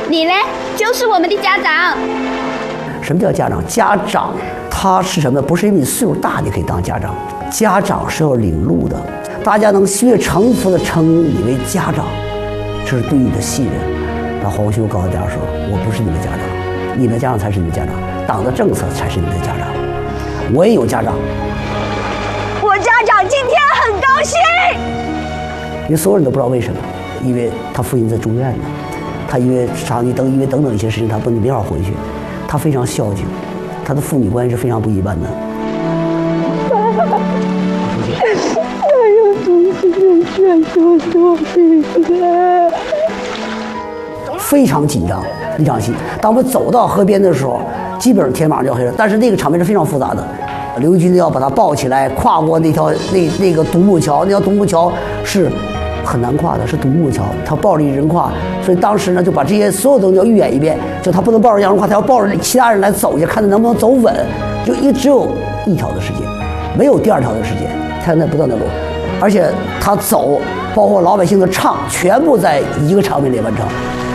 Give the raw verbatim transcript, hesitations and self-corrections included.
你呢，就是我们的家长。 什么叫家长？家长他是什么？不是因为你岁数大你可以当家长，家长是要领路的。大家能越诚服的称你为家长，这是对你的信任。那黄修告诉大家说：“我不是你的家长，你的家长才是你的家长，党的政策才是你的家长。”我也有家长， 我家长今天很高兴。 因为所有人都不知道为什么，因为他父亲在住院呢，他因为长期等，因为等等一些事情，他不没法回去。他非常孝敬，他的父女关系是非常不一般的。 还有同事们劝说作弊了， 非常紧张那场戏。当我们走到河边的时候，基本上天马上就要黑了，但是那个场面是非常复杂的。刘军要把他抱起来，跨过那条那那个独木桥，那条独木桥是很难跨的，是独木桥，他抱着一人跨，所以当时呢就把这些所有东西要预演一遍，就他不能抱着杨荣跨，他要抱着其他人来走去，看他能不能走稳，就一只有一条的时间，没有第二条的时间，他在不断的走，而且他走，包括老百姓的唱，全部在一个场面里完成。